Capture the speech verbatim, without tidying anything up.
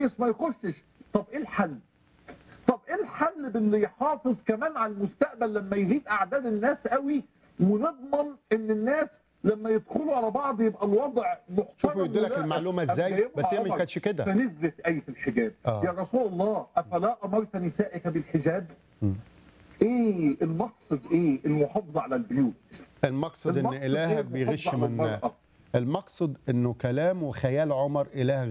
ما يخشش. طب ايه الحل؟ طب ايه الحل باللي يحافظ كمان على المستقبل لما يزيد اعداد الناس قوي، ونضمن ان الناس لما يدخلوا على بعض يبقى الوضع محترم. شوفوا يدوا لك المعلومه ازاي، بس هي ما كانتش كده. فنزلت آية الحجاب. آه. يا رسول الله افلا امرت نسائك بالحجاب؟ م. ايه المقصد؟ ايه المحافظه على البيوت؟ المقصد ان الهك بيغش من المقصد انه كلام وخيال عمر اله